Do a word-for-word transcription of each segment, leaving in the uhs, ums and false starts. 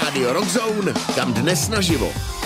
Rádio Rockzone, kam dnes naživo.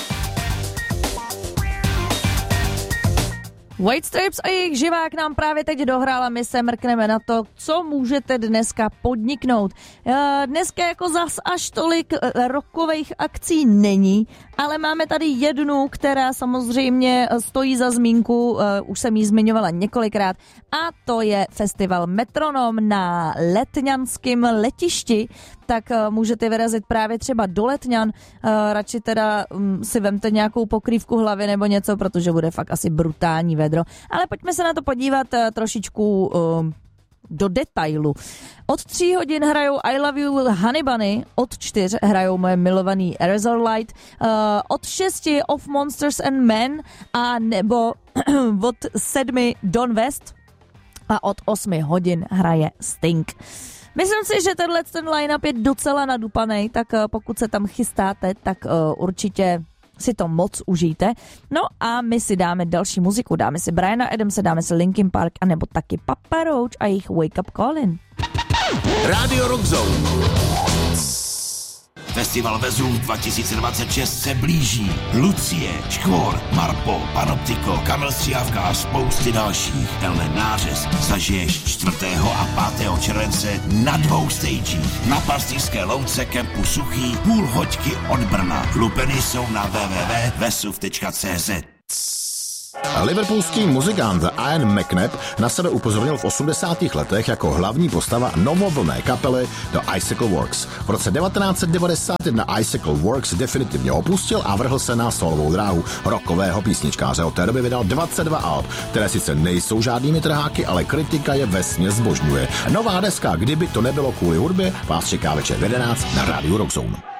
White Stripes a jejich živák nám právě teď dohrál a my se mrkneme na to, co můžete dneska podniknout. Dneska jako zas až tolik rockových akcí není, ale máme tady jednu, která samozřejmě stojí za zmínku, už jsem ji zmiňovala několikrát, a to je festival Metronom na letňanském letišti. Tak můžete vyrazit právě třeba do Letňan, radši teda si vemte nějakou pokrývku hlavy nebo něco, protože bude fakt asi brutální vedro. Ale pojďme se na to podívat trošičku do detailu. Od tří hodin hrajou I Love You Honey Bunny, od čtyř hrajou moje milovaný Razorlight, od šesti Of Monsters and Men a nebo od sedmi Don West a od osmi hodin hraje Sting. Myslím si, že tenhle ten line-up je docela nadupanej, tak pokud se tam chystáte, tak uh, určitě si to moc užijte. No a my si dáme další muziku, dáme si Briana Adamse, dáme si Linkin Park, anebo taky Papa Roach a jejich Wake Up Callin'. Rádio Rockzone. Festival Vezuv dva tisíce dvacet šest se blíží. Lucie, Škvor, Marpo, Panoptiko, Kamil Stříhavka a spousty dalších. Tenhle nářez zažiješ čtvrtého a pátého července na dvou stagích. Na Pastýřské louce kempu Suchý, půl hoďky od Brna. Lupeny jsou na w w w tečka vesuv tečka c z. Liverpoolský muzikant Ian McNabb na sebe upozornil v osmdesátých letech jako hlavní postava novovlné kapely The Icicle Works. V roce devatenáct set devadesát jedna Icicle Works definitivně opustil a vrhl se na solovou dráhu rockového písničkáře. Od té doby vydal dvacet dva alb, které sice nejsou žádnými trháky, ale kritika je vesměs zbožňuje. Nová deska Kdyby to nebylo kvůli hudbě vás čeká večer v jedenáct na Rádiu Rockzone.